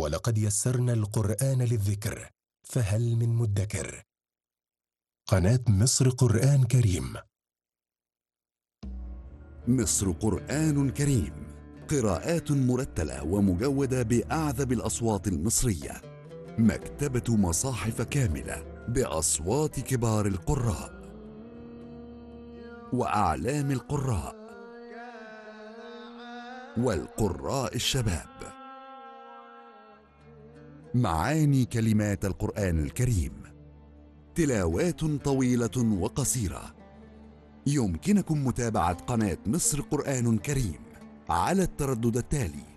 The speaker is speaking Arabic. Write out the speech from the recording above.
ولقد يسرنا القرآن للذكر فهل من مدكر. قناة مصر قرآن كريم. مصر قرآن كريم، قراءات مرتلة ومجودة بأعذب الأصوات المصرية. مكتبة مصاحف كاملة بأصوات كبار القراء وأعلام القراء والقراء الشباب. معاني كلمات القرآن الكريم، تلاوات طويلة وقصيرة. يمكنكم متابعة قناة مصر قرآن كريم على التردد التالي